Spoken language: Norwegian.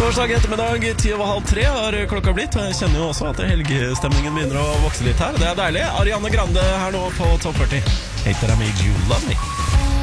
Torsdag ettermiddag 2:30 har klokka blitt. Og jeg kjenner jo også at helgestemningen begynner å vokse litt her. Det er deilig. Ariana Grande her nå på Topp 40. Hater I made you love me.